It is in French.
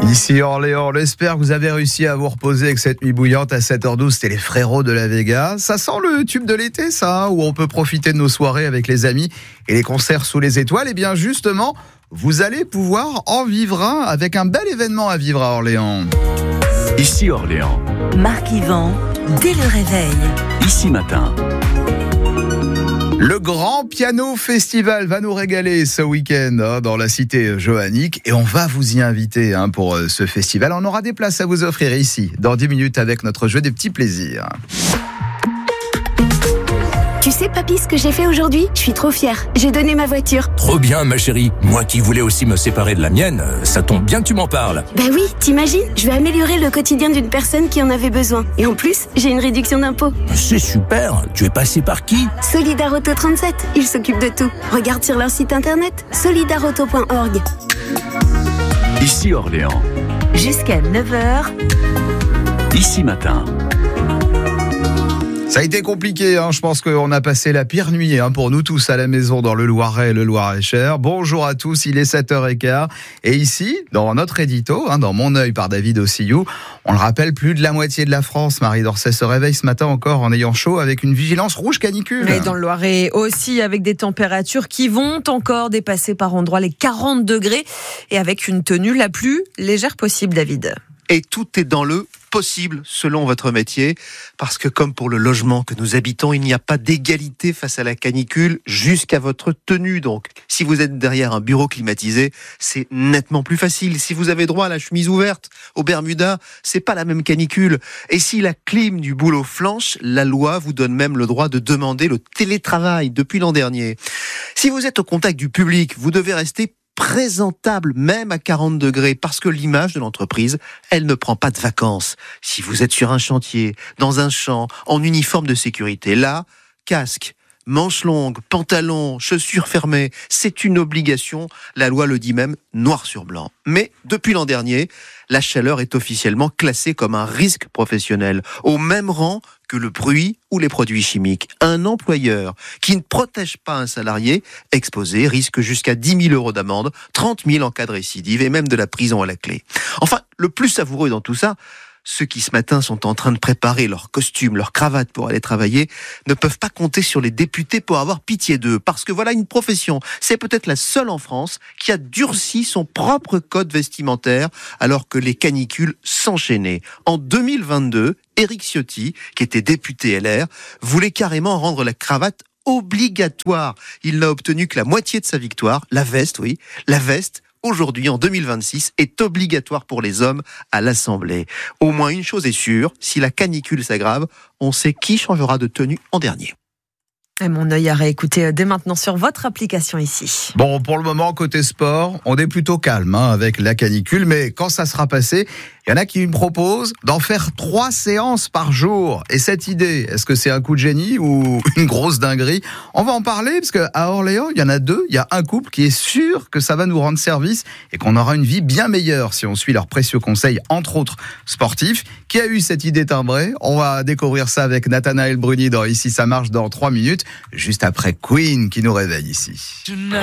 Ici Orléans, on espère que vous avez réussi à vous reposer avec cette nuit bouillante à 7h12. C'était les frérots de la Vega. Ça sent le tube de l'été, ça, où on peut profiter de nos soirées avec les amis et les concerts sous les étoiles. Et bien justement, vous allez pouvoir en vivre un avec un bel événement à vivre à Orléans. Ici Orléans. Marc Yvan, dès le réveil. Ici matin. Le Grand Piano Festival va nous régaler ce week-end dans la cité johannique et on va vous y inviter pour ce festival. On aura des places à vous offrir ici dans 10 minutes avec notre jeu des petits plaisirs. Tu sais, papy, ce que j'ai fait aujourd'hui ? Je suis trop fière. J'ai donné ma voiture. Trop bien, ma chérie. Moi qui voulais aussi me séparer de la mienne, ça tombe bien que tu m'en parles. Bah oui, t'imagines ? Je vais améliorer le quotidien d'une personne qui en avait besoin. Et en plus, j'ai une réduction d'impôt. C'est super. Tu es passé par qui ? Solidarauto 37. Ils s'occupent de tout. Regarde sur leur site internet, solidarauto.org. Ici Orléans. Jusqu'à 9h. Ici matin. Ça a été compliqué, je pense qu'on a passé la pire nuit pour nous tous à la maison dans le Loiret et le Loir-et-Cher. Bonjour à tous, il est 7h15 et ici, dans notre édito, dans Mon œil par David Ossillou, on le rappelle, plus de la moitié de la France, Marie Dorcet, se réveille ce matin encore en ayant chaud avec une vigilance rouge canicule. Et dans le Loiret aussi, avec des températures qui vont encore dépasser par endroits les 40 degrés et avec une tenue la plus légère possible, David. Et tout est dans le possible selon votre métier, parce que comme pour le logement que nous habitons, il n'y a pas d'égalité face à la canicule jusqu'à votre tenue. Donc, si vous êtes derrière un bureau climatisé, c'est nettement plus facile. Si vous avez droit à la chemise ouverte, au Bermuda, c'est pas la même canicule. Et si la clim du boulot flanche, la loi vous donne même le droit de demander le télétravail depuis l'an dernier. Si vous êtes au contact du public, vous devez rester présentable même à 40 degrés parce que l'image de l'entreprise, elle ne prend pas de vacances. Si vous êtes sur un chantier, dans un champ, en uniforme de sécurité, là, casque, manches longues, pantalons, chaussures fermées, c'est une obligation. La loi le dit même noir sur blanc. Mais depuis l'an dernier, la chaleur est officiellement classée comme un risque professionnel, au même rang que le bruit ou les produits chimiques. Un employeur qui ne protège pas un salarié exposé risque jusqu'à 10 000 € d'amende, 30 000 en cas de récidive et même de la prison à la clé. Enfin, le plus savoureux dans tout ça, ceux qui ce matin sont en train de préparer leurs costumes, leurs cravates pour aller travailler, ne peuvent pas compter sur les députés pour avoir pitié d'eux. Parce que voilà une profession, c'est peut-être la seule en France qui a durci son propre code vestimentaire alors que les canicules s'enchaînaient. En 2022, Éric Ciotti, qui était député LR, voulait carrément rendre la cravate obligatoire. Il n'a obtenu que la moitié de sa victoire. La veste, aujourd'hui, en 2026, est obligatoire pour les hommes à l'Assemblée. Au moins une chose est sûre, si la canicule s'aggrave, on sait qui changera de tenue en dernier. Et Mon œil à réécouter dès maintenant sur votre application ici. Bon, pour le moment, côté sport, on est plutôt calme avec la canicule, mais quand ça sera passé, il y en a qui me proposent d'en faire 3 séances par jour. Et cette idée, est-ce que c'est un coup de génie ou une grosse dinguerie ? On va en parler parce qu'à Orléans, il y en a 2. Il y a un couple qui est sûr que ça va nous rendre service et qu'on aura une vie bien meilleure si on suit leurs précieux conseils, entre autres sportifs. Qui a eu cette idée timbrée ? On va découvrir ça avec Nathanaël Bruni dans Ici ça marche dans 3 minutes, juste après Queen qui nous réveille ici.